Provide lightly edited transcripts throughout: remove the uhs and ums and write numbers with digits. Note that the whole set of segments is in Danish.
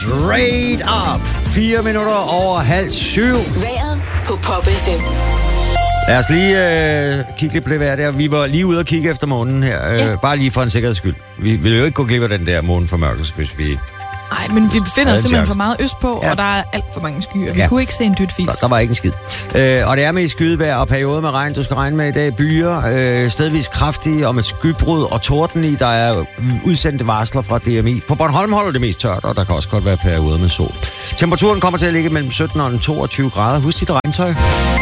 Straight up. 4 minutter over 6:30. Vejret på Pop FM. Lad os lige kigge lidt på det vejr der. Vi var lige ude og kigge efter månen her. Bare lige for en sikkerheds skyld. Vi vil jo ikke gå glip af den der måneformørkelse, hvis vi... Nej, men vi befinder os simpelthen for meget østpå, og der er alt for mange skyer. Vi kunne ikke se en dyt fis. Der var ikke en skid. Og det er med skydevejr og perioder med regn. Du skal regne med i dag byer, stedvis kraftige og med skybrud og torden i. Der er udsendte varsler fra DMI. På Bornholm holder det mest tørt, og der kan også godt være perioder med sol. Temperaturen kommer til at ligge mellem 17 og 22 grader. Husk dit regntøj.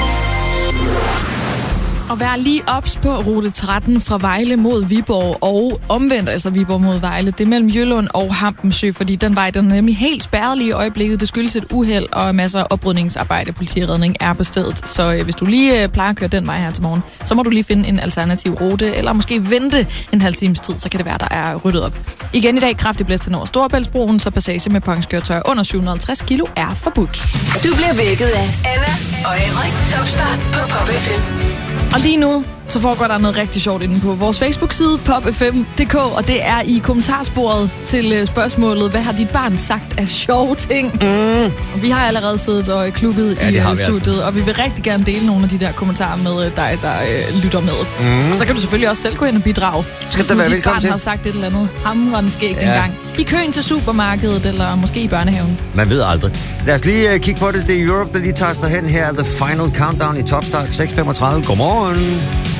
Og vær lige ops på rute 13 fra Vejle mod Viborg og omvendt, altså Viborg mod Vejle. Det er mellem Jøllund og Hampensø, fordi den vej, den er nemlig helt spærret lige i øjeblikket. Det skyldes et uheld og masser af oprydningsarbejde. Politiredning er på stedet. Så hvis du lige plejer at køre den vej her til morgen, så må du lige finde en alternativ rute, eller måske vente en halv times tid, så kan det være, der er ryddet op. Igen i dag kraftig blæst hen over Storebæltsbroen, så passage med påhængskøretøjer under 750 kilo er forbudt. Du bliver vækket af Anna og Henrik. Topstart på Pop FM. Og lige nu, så foregår der noget rigtig sjovt inde på vores Facebook-side, popfm.dk, og det er i kommentarsporet til spørgsmålet, hvad har dit barn sagt af sjove ting? Og vi har allerede siddet og klubbet i studiet, altså. Og vi vil rigtig gerne dele nogle af de der kommentarer med dig, der lytter med. Og så kan du selvfølgelig også selv gå ind og bidrage. Skal der være velkommen til? Dit barn har sagt et eller andet hamrende skæg dengang. I køen til supermarkedet, eller måske i børnehaven. Man ved aldrig. Lad os lige kigge på det. Det er Europe, der lige tager hen her. The Final Countdown i Topstart 6:35. Godmorgen.